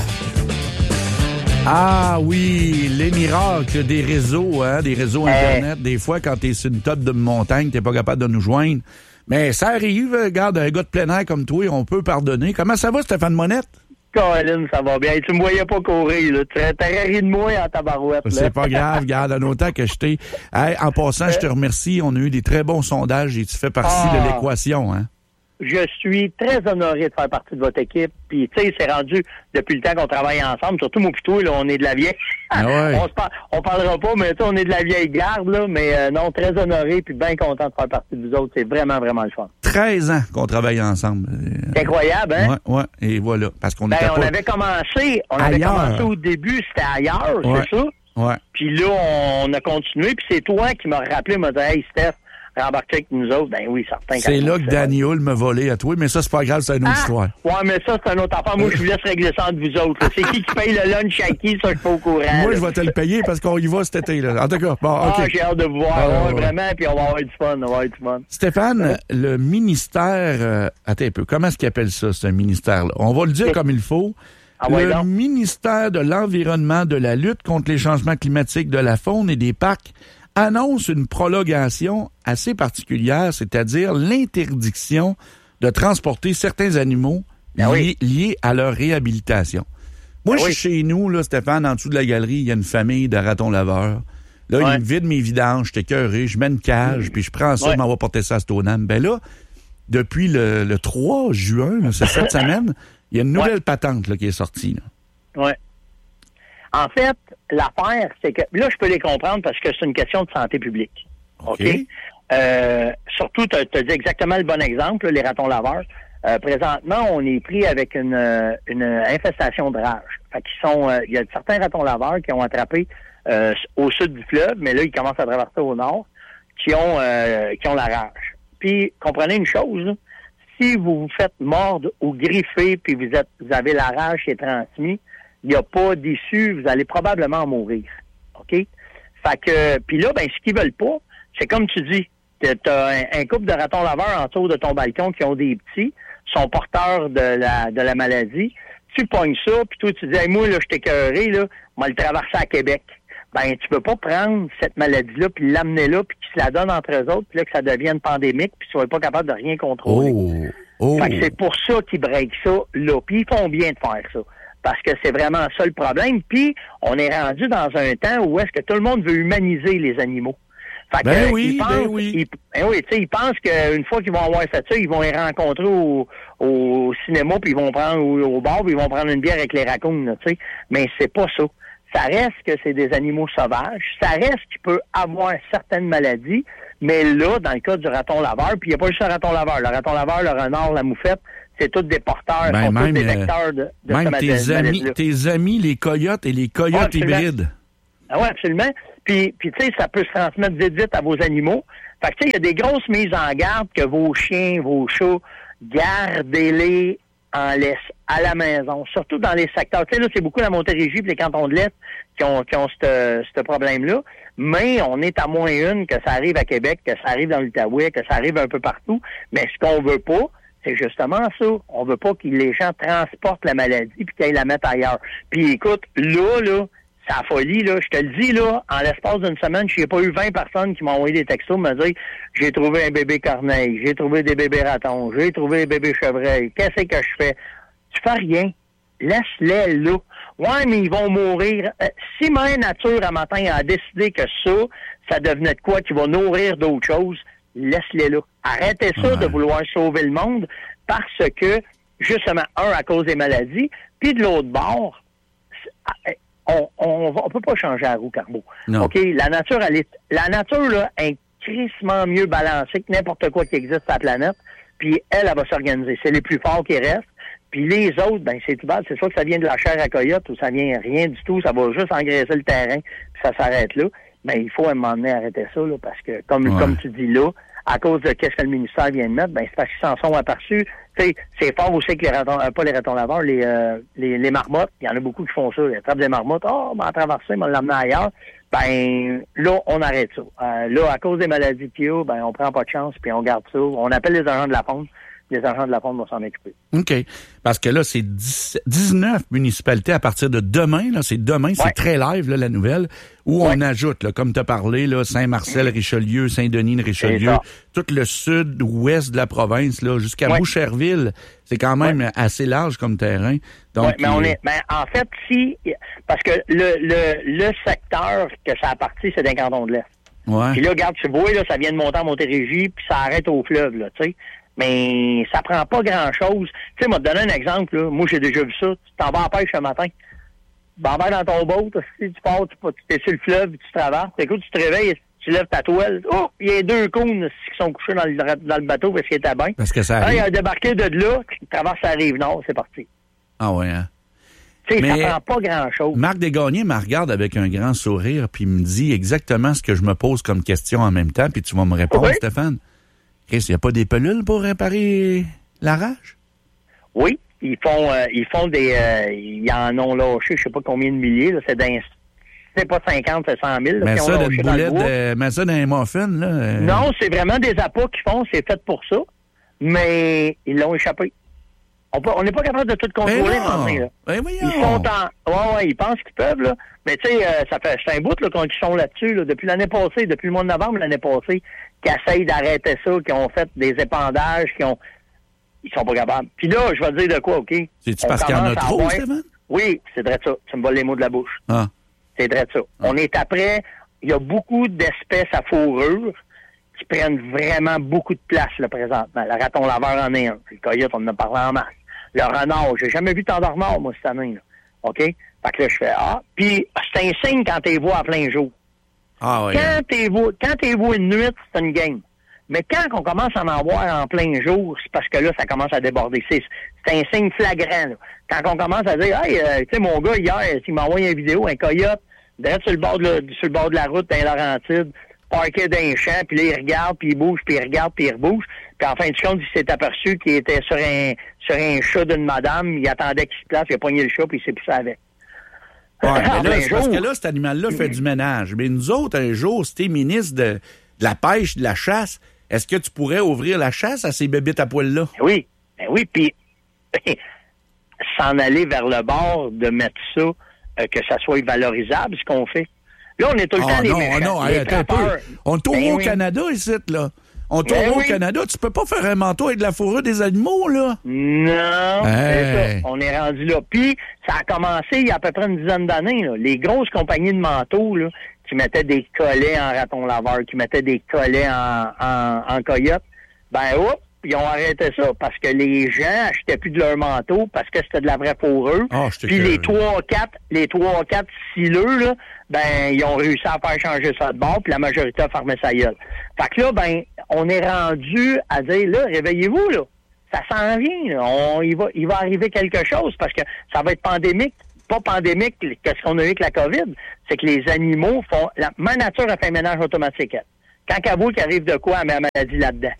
Speaker 1: Ah oui, les miracles des réseaux, hein, des réseaux Internet. Des fois, quand t'es sur une top de montagne, t'es pas capable de nous joindre. Mais ça arrive, regarde, un gars de plein air comme toi, on peut pardonner. Comment ça va, Stéphane Monette?
Speaker 15: Colin, ça va bien. Tu me voyais pas courir, là. Tu t'aurais ri de moi en tabarouette, là.
Speaker 1: C'est pas grave, regarde, en autant que je t'ai... Hey, en passant, je te remercie. On a eu des très bons sondages et tu fais partie ah. de l'équation, hein?
Speaker 15: Je suis très honoré de faire partie de votre équipe. Puis, tu sais, c'est rendu depuis le temps qu'on travaille ensemble. Surtout, moi, plutôt, là, on est de la vieille. Ah ouais. on, se par... on parlera pas, mais tu sais, on est de la vieille garde, là. Mais euh, non, très honoré puis bien content de faire partie de vous autres. C'est vraiment, vraiment le fun.
Speaker 1: treize ans qu'on travaille ensemble.
Speaker 15: C'est incroyable, hein?
Speaker 1: Ouais, ouais. Et voilà. Parce qu'on
Speaker 15: ben,
Speaker 1: était
Speaker 15: on
Speaker 1: pas...
Speaker 15: avait commencé, on avait
Speaker 1: ailleurs.
Speaker 15: commencé au début, c'était ailleurs,
Speaker 1: ouais.
Speaker 15: c'est ça?
Speaker 1: Ouais.
Speaker 15: Puis là, on a continué. Puis c'est toi qui m'as rappelé, m'a dit, hey, Steph, rembarquer avec nous autres, ben oui, certain.
Speaker 1: C'est là que Danny Hull m'a volé à toi, mais ça, c'est pas grave, c'est une autre
Speaker 15: ah,
Speaker 1: histoire.
Speaker 15: Ouais, mais ça, c'est une autre affaire. Moi, je vous laisse régler ça entre vous autres. Là. C'est qui qui paye le lunch à qui, ça, je suis pas au courant.
Speaker 1: Moi,
Speaker 15: là.
Speaker 1: je vais te le payer parce qu'on y va cet été, là. En tout cas, bon, OK.
Speaker 15: Ah, j'ai hâte de vous voir, ah, ouais, ouais. vraiment, puis on va avoir du fun, on va avoir du fun.
Speaker 1: Stéphane, ouais. le ministère, euh, attends un peu, comment est-ce qu'il appelle ça, ce ministère-là? On va le dire comme il faut.
Speaker 15: Ah ouais,
Speaker 1: le
Speaker 15: donc.
Speaker 1: ministère de l'Environnement, de la lutte contre les changements climatiques, de la faune et des parcs annonce une prolongation assez particulière, c'est-à-dire l'interdiction de transporter certains animaux
Speaker 15: ben
Speaker 1: liés,
Speaker 15: oui.
Speaker 1: liés à leur réhabilitation. Moi, ben je suis oui. chez nous, là, Stéphane, en dessous de la galerie, il y a une famille de ratons laveurs. Là, ouais. ils me vident mes vidanges, je suis écœuré, je mets une cage, mmh. puis je prends ça, ouais. je m'en vais porter ça à Stoneham. Ben là, depuis le, le trois juin, là, c'est cette semaine, il y a une nouvelle ouais. patente là, qui est sortie. Là.
Speaker 15: Ouais. En fait, l'affaire, c'est que... Là, je peux les comprendre parce que c'est une question de santé publique. OK? okay? Euh, surtout, tu as dit exactement le bon exemple, là, les ratons laveurs. Euh, présentement, on est pris avec une, une infestation de rage. Fait qu'ils sont... Il euh, y a certains ratons laveurs qui ont attrapé euh, au sud du fleuve, mais là, ils commencent à traverser au nord, qui ont, euh, qui ont la rage. Puis, comprenez une chose, là, si vous vous faites mordre ou griffer, puis vous, êtes, vous avez la rage qui est transmise, il n'y a pas d'issue, vous allez probablement mourir. OK? Fait que, puis là, ben, ce qu'ils veulent pas, c'est comme tu dis, tu as un, un couple de ratons laveurs autour de ton balcon qui ont des petits, sont porteurs de la, de la maladie. Tu pognes ça, puis toi, tu dis, hey, moi, là, je t'ai écœuré, là, moi le traverser à Québec. Ben, tu peux pas prendre cette maladie-là puis l'amener là puis qu'ils se la donnent entre eux autres puis là que ça devienne pandémique puis qu'ils soient pas capables de rien contrôler.
Speaker 1: Oh. Oh.
Speaker 15: Fait que c'est pour ça qu'ils breakent ça là. Puis ils font bien de faire ça. Parce que c'est vraiment ça le problème. Puis on est rendu dans un temps où est-ce que tout le monde veut humaniser les animaux. Fait
Speaker 1: ben
Speaker 15: que,
Speaker 1: oui,
Speaker 15: ils pensent,
Speaker 1: ben oui.
Speaker 15: Ils, ben oui, tu sais, ils pensent qu'une fois qu'ils vont avoir fait ça, ils vont les rencontrer au, au cinéma, puis ils vont prendre au, au bar, puis ils vont prendre une bière avec les raccoons, tu sais. Mais c'est pas ça. Ça reste que c'est des animaux sauvages. Ça reste qu'il peut avoir certaines maladies. Mais là, dans le cas du raton laveur, puis il n'y a pas juste le raton laveur. Le raton laveur, le renard, la moufette, c'est tous des porteurs,
Speaker 1: ben
Speaker 15: sont
Speaker 1: même,
Speaker 15: tous des vecteurs de, de
Speaker 1: même
Speaker 15: ce
Speaker 1: tes amis, tes amis, les coyotes et les coyotes
Speaker 15: ah,
Speaker 1: hybrides.
Speaker 15: Ah oui, absolument. Puis, puis tu sais, ça peut se transmettre vite vite à vos animaux. Fait que tu sais, il y a des grosses mises en garde que vos chiens, vos chats, gardez-les en laisse à la maison, surtout dans les secteurs. Tu sais, là, c'est beaucoup la Montérégie et les cantons de l'Est qui ont, qui ont ce problème-là. Mais on est à moins une que ça arrive à Québec, que ça arrive dans l'Outaouais, que ça arrive un peu partout. Mais ce qu'on veut pas, c'est justement ça. On veut pas que les gens transportent la maladie puis qu'ils la mettent ailleurs. Puis écoute, là, là, c'est la folie, là. Je te le dis, là, en l'espace d'une semaine, j'ai pas eu vingt personnes qui m'ont envoyé des textos me dire j'ai trouvé un bébé corneille, j'ai trouvé des bébés ratons, j'ai trouvé des bébés chevreuils. Qu'est-ce que je fais? Tu fais rien. Laisse-les là. Ouais, mais ils vont mourir. Euh, si Mère Nature, à matin, a décidé que ça, ça devenait de quoi qui va nourrir d'autres choses, laisse-les là. Arrêtez ça ouais. de vouloir sauver le monde parce que, justement, un, à cause des maladies, puis de l'autre bord, on on, on peut pas changer la roue, Carbo.
Speaker 1: Non.
Speaker 15: OK? La nature, elle est, la nature, là, est crissement mieux balancée que n'importe quoi qui existe sur la planète, puis elle, elle va s'organiser. C'est les plus forts qui restent. Puis les autres, ben c'est tout bas. C'est soit que ça vient de la chair à coyote ou ça vient rien du tout. Ça va juste engraisser le terrain, puis ça s'arrête là. Mais il faut à un moment donné arrêter ça, là, parce que, comme ouais. comme tu dis là, à cause de qu'est-ce que le ministère vient de mettre, ben c'est parce qu'ils s'en sont aperçus. Tu sais, c'est fort aussi que les ratons, euh, pas les ratons laveurs, les, euh, les les marmottes. Il y en a beaucoup qui font ça. Ils attrapent des marmottes. Oh, on m'a traversé, on m'a l'amené ailleurs. Ben là, on arrête ça. Euh, là, à cause des maladies qu'il y a, ben on prend pas de chance, puis on garde ça. On appelle les agents de la faune. Les agents de la faune vont s'en occuper.
Speaker 1: OK. Parce que là, c'est dix-neuf municipalités à partir de demain. Là, c'est demain, ouais. c'est très live, là, la nouvelle, où ouais. on ajoute, là, comme tu as parlé, là, Saint-Marcel, Richelieu, Saint-Denis, Richelieu, tout le sud-ouest de la province, là, jusqu'à ouais. Boucherville. C'est quand même ouais. assez large comme terrain. Donc,
Speaker 15: ouais, mais on est, mais en fait, si, parce que le, le, le secteur que ça appartient, c'est d'un canton de l'Est.
Speaker 1: Ouais.
Speaker 15: Puis là, regarde, tu vois, là, ça vient de monter en Montérégie, puis ça arrête au fleuve, là, tu sais. Mais ça prend pas grand-chose. Tu sais, moi, te donner un exemple, là. Moi, j'ai déjà vu ça. Tu t'en vas à pêche ce matin. Tu t'en vas dans ton boat, si tu pars, tu, tu es sur le fleuve, tu traverses. Écoute, tu te réveilles, tu lèves ta toile. Oh, il y a deux cônes qui sont couchés dans le, dans le bateau parce qu'il était bien.
Speaker 1: Parce que ça arrive.
Speaker 15: Il a débarqué de là, qui traverse la rive nord, c'est parti.
Speaker 1: Ah ouais, hein?
Speaker 15: Tu sais,
Speaker 1: Mais
Speaker 15: ça prend pas grand-chose.
Speaker 1: Marc Desgagnés me regarde avec un grand sourire puis me dit exactement ce que je me pose comme question en même temps, puis tu vas me répondre, oui. Stéphane. Chris, il n'y a pas des pelules pour réparer la rage?
Speaker 15: Oui, ils font euh, ils font des... Euh, ils en ont lâché, je sais pas combien de milliers, là, c'est d'un... C'est pas cinquante, c'est cent mille. Là,
Speaker 1: mais, ça d'une boulette de, mais ça d'un muffin, là? Euh...
Speaker 15: Non, c'est vraiment des appâts qu'ils font, c'est fait pour ça, mais ils l'ont échappé. On n'est pas capable de tout contrôler maintenant. Là.
Speaker 1: Ben
Speaker 15: ils sont en... Ouais, ouais, ils pensent qu'ils peuvent, là. Mais tu sais, euh, ça fait c'est un bout là, qu'ils sont là-dessus, là, depuis l'année passée, depuis le mois de novembre l'année passée, qui essayent d'arrêter ça, qui ont fait des épandages, qui ont... Ils sont pas capables. Puis là, je vais te dire de quoi, OK?
Speaker 1: C'est-tu parce qu'il y en a trop, avoir... Stéphane?
Speaker 15: Oui, c'est vrai ça. Tu me voles les mots de la bouche.
Speaker 1: Ah.
Speaker 15: C'est vrai ça. Ah. On est après... Il y a beaucoup d'espèces à fourrure qui prennent vraiment beaucoup de place, là, présentement. Le raton laveur en est un. Le coyote, on en a parlé en masse. Le renard, j'ai jamais vu tant de renards, moi, cette année, là. OK? Fait que là, je fais, ah. Puis, c'est un signe quand t'es vois à plein jour.
Speaker 1: Ah oui.
Speaker 15: Quand t'es vois, quand t'es vois une nuit, c'est une game. Mais quand on commence à en voir en plein jour, c'est parce que là, ça commence à déborder. C'est, c'est un signe flagrant, là. Quand on commence à dire, hey, euh, tu sais, mon gars, hier, il m'a envoyé une vidéo, un coyote, direct sur le bord de la, sur le bord de la route, dans les Laurentides, parqué dans un champ, puis là, il regarde, puis il bouge, puis il regarde, puis il rebouge. Puis en fin de compte, il s'est aperçu qu'il était sur un sur un chat d'une madame, il attendait qu'il se place, il a pogné le chat, puis il s'est poussé avec.
Speaker 1: Ouais, mais là, c'est parce que là, cet animal-là fait du ménage. Mais nous autres, un jour, si t'es ministre de, de la pêche, de la chasse, est-ce que tu pourrais ouvrir la chasse à ces bébites à poils-là?
Speaker 15: Oui, ben oui, puis s'en aller vers le bord, de mettre ça euh, que ça soit valorisable, ce qu'on fait. Là, on est tout le
Speaker 1: ah,
Speaker 15: temps les
Speaker 1: non,
Speaker 15: méchants.
Speaker 1: non,
Speaker 15: les
Speaker 1: attends un peu. On tourne
Speaker 15: ben
Speaker 1: au
Speaker 15: oui.
Speaker 1: Canada ici, là. On tourne
Speaker 15: Ben
Speaker 1: au
Speaker 15: oui.
Speaker 1: Canada. Tu peux pas faire un manteau avec de la fourrure des animaux, là.
Speaker 15: Non,
Speaker 1: Hey.
Speaker 15: c'est ça. On est rendu là. Puis, ça a commencé il y a à peu près une dizaine d'années. Là. Les grosses compagnies de manteaux, là, qui mettaient des collets en raton laveur, qui mettaient des collets en, en, en coyote, ben, hop, ils ont arrêté ça parce que les gens achetaient plus de leur manteau parce que c'était de la vraie fourrure.
Speaker 1: Oh, je t'ai
Speaker 15: Puis
Speaker 1: que-
Speaker 15: les trois quatre, les trois quatre sileux, là, ben, ils ont réussi à faire changer ça de bord, puis la majorité a fermé sa gueule. Fait que là, ben, on est rendu à dire, là, réveillez-vous, là. Ça s'en vient, là. On, il va, il va arriver quelque chose parce que ça va être pandémique. Pas pandémique, qu'est-ce qu'on a eu avec la COVID, c'est que les animaux font... La, ma nature a fait un ménage automatique. Elle. Quand elle voit qu'il arrive de quoi, elle met la maladie là-dedans.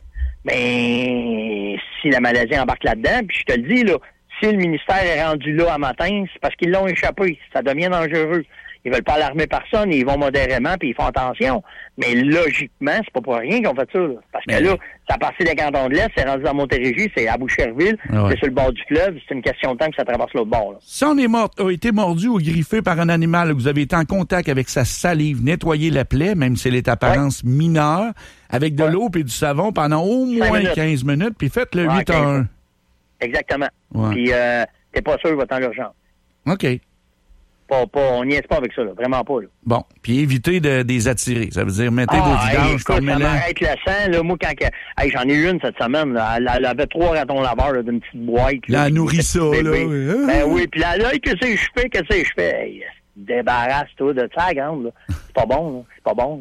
Speaker 15: Mais si la maladie embarque là-dedans, puis je te le dis, là, si le ministère est rendu là à matin, c'est parce qu'ils l'ont échappé. Ça devient dangereux. Ils veulent pas alarmer personne, ils vont modérément, puis ils font attention. Mais logiquement, c'est pas pour rien qu'ils ont fait ça. Là. Parce que
Speaker 1: Mais...
Speaker 15: là, ça passé des cantons de l'Est, c'est rendu dans Montérégie, c'est à Boucherville,
Speaker 1: Ouais.
Speaker 15: c'est sur le bord du fleuve, c'est une question de temps que ça traverse l'autre bord. Là.
Speaker 1: Si on est mort, a été mordu ou griffé par un animal, que vous avez été en contact avec sa salive, nettoyez la plaie, même si elle est apparence ouais. mineure, avec de ouais. l'eau et du savon pendant au moins minutes. quinze minutes, puis faites le ouais, huit à un.
Speaker 15: Exactement.
Speaker 1: Ouais.
Speaker 15: Puis, euh, t'es pas sûr, va-t'en l'urgence.
Speaker 1: OK.
Speaker 15: Pas, pas, on n'y est pas avec ça, là. Vraiment pas. Là.
Speaker 1: Bon, puis évitez de, de les attirer. Ça veut dire, mettez
Speaker 15: ah,
Speaker 1: vos vidanges,
Speaker 15: formez-les. Ça m'arrête le sang. Là, moi, quand que, hey, j'en ai eu une cette semaine. Là, elle, elle avait trois ratons laveurs là, d'une petite boîte.
Speaker 1: Là, elle nourrit ça, là. Oui.
Speaker 15: Ben oui, puis là, là, qu'est-ce que je fais? Qu'est-ce que je fais? Hey, débarrasse-toi de ça, grande. Là. C'est pas bon, là. C'est pas bon.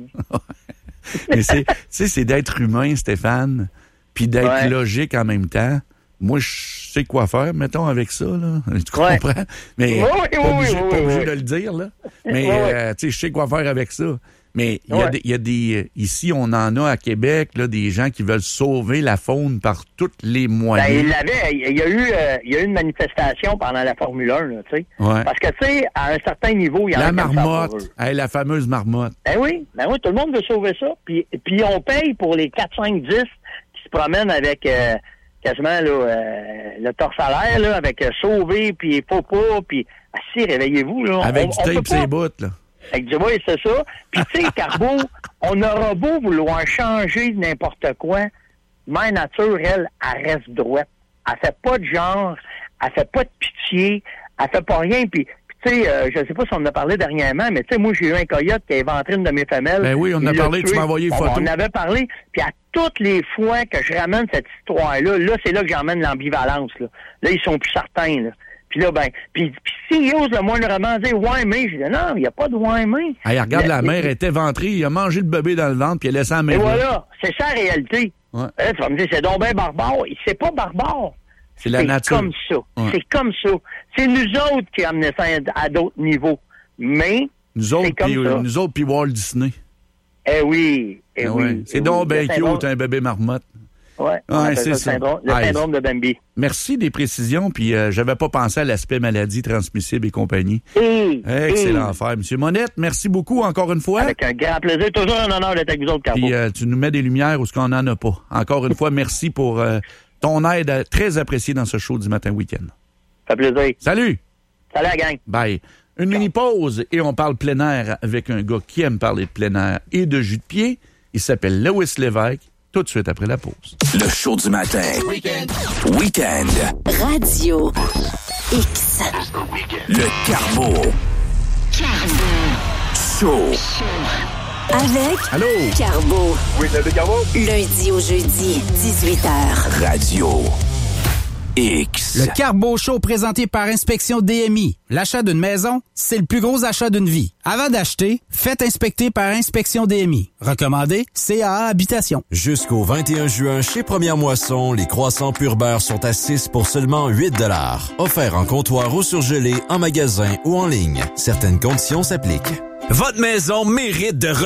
Speaker 1: Mais c'est, tu sais, c'est d'être humain, Stéphane, puis d'être ouais. logique en même temps. Moi, je sais quoi faire, mettons, avec ça, là. Tu comprends? Ouais. Mais
Speaker 15: oui,
Speaker 1: pas
Speaker 15: oui,
Speaker 1: obligé,
Speaker 15: oui,
Speaker 1: pas
Speaker 15: oui,
Speaker 1: obligé
Speaker 15: oui.
Speaker 1: de le dire, là. Mais,
Speaker 15: oui,
Speaker 1: euh, tu sais, je sais quoi faire avec ça. Mais il ouais. y, y a des... Ici, on en a à Québec, là, des gens qui veulent sauver la faune par tous les moyens.
Speaker 15: Ben, il l'avait. Il y a eu, euh, il y a eu une manifestation pendant la Formule un, là, tu sais.
Speaker 1: Ouais.
Speaker 15: Parce que, tu sais, à un certain niveau, il y a
Speaker 1: la marmotte. Hey, la fameuse marmotte.
Speaker 15: Ben oui. Ben oui, tout le monde veut sauver ça. Puis, puis on paye pour les quatre, cinq, dix qui se promènent avec... Euh, quasiment là, euh, le torse à l'air, là, avec euh, sauver, puis faut pas, puis assis, réveillez-vous. Là.
Speaker 1: Avec
Speaker 15: on,
Speaker 1: du
Speaker 15: on
Speaker 1: tape ses bouts, là.
Speaker 15: Avec du oui, c'est ça. Puis tu sais, Carbo, on aura beau vouloir changer n'importe quoi, Mère Nature, elle, elle reste droite. Elle fait pas de genre, elle fait pas de pitié, elle fait pas rien, puis tu sais, euh, je sais pas si on en a parlé dernièrement, mais tu sais, moi, j'ai eu un coyote qui a éventré une de mes femelles.
Speaker 1: Ben oui, on en a parlé, tué. Tu m'as envoyé une
Speaker 15: bon,
Speaker 1: photo.
Speaker 15: On avait parlé, puis à toutes les fois que je ramène cette histoire-là, là, c'est là que j'emmène l'ambivalence, là. Là, ils sont plus certains, là. Puis là, ben, puis, puis s'ils osent le moindrement dire « ouais, mais », je dis « non, il n'y a pas de « ouais, mais ».
Speaker 1: Hey, regarde, la, la mère elle était ventrée, il a mangé le bébé dans le ventre, puis elle a laissé la main.
Speaker 15: Et voilà, c'est ça la réalité.
Speaker 1: Ouais.
Speaker 15: Là, tu vas me dire « c'est donc bien barbare ». C'est pas barbare.
Speaker 1: C'est la nature.
Speaker 15: C'est comme ça.
Speaker 1: Ouais.
Speaker 15: C'est comme ça. C'est nous autres qui amenons ça à, à d'autres niveaux. Mais,
Speaker 1: nous autres,
Speaker 15: c'est comme
Speaker 1: puis,
Speaker 15: ça.
Speaker 1: Euh, nous autres, puis Walt Disney.
Speaker 15: Eh oui, eh, eh oui.
Speaker 1: Ouais. C'est
Speaker 15: eh
Speaker 1: donc
Speaker 15: oui.
Speaker 1: bien cute, un bébé marmotte.
Speaker 15: Oui,
Speaker 1: ouais, c'est
Speaker 15: le
Speaker 1: ça.
Speaker 15: syndrome, le
Speaker 1: ouais,
Speaker 15: syndrome de Bambi.
Speaker 1: Merci des précisions, puis euh, j'avais pas pensé à l'aspect maladie transmissible et compagnie.
Speaker 15: Hey,
Speaker 1: Excellent
Speaker 15: hey.
Speaker 1: affaire. Monsieur Monette, merci beaucoup encore une fois.
Speaker 15: Avec un grand plaisir. Toujours un honneur d'être avec vous autres, Carbo.
Speaker 1: Puis euh, tu nous mets des lumières où ce qu'on n'en a pas. Encore une fois, merci pour euh, ton aide euh, très appréciée dans ce show du matin week-end.
Speaker 15: Ça fait plaisir.
Speaker 1: Salut.
Speaker 15: Salut la gang.
Speaker 1: Bye. Une mini-pause et on parle plein air avec un gars qui aime parler de plein air et de jus de pied. Il s'appelle Lewis Lévesque. Tout de suite après la pause.
Speaker 4: Le show du matin. Week-end. Week-end.
Speaker 5: Radio X.
Speaker 4: Le Carbo.
Speaker 5: Carbo.
Speaker 4: Show.
Speaker 5: Avec
Speaker 1: Allô?
Speaker 5: Carbo.
Speaker 16: Oui, c'est le Carbo.
Speaker 5: Lundi au jeudi, dix-huit heures.
Speaker 4: Radio X.
Speaker 17: Le Carbo Show présenté par Inspection D M I. L'achat d'une maison, c'est le plus gros achat d'une vie. Avant d'acheter, faites inspecter par Inspection D M I. Recommandé, C A A Habitation.
Speaker 14: Jusqu'au vingt et un juin, chez Première Moisson, les croissants pur beurre sont à six pour seulement huit dollars. Offert en comptoir ou surgelé, en magasin ou en ligne. Certaines conditions s'appliquent.
Speaker 12: Votre maison mérite de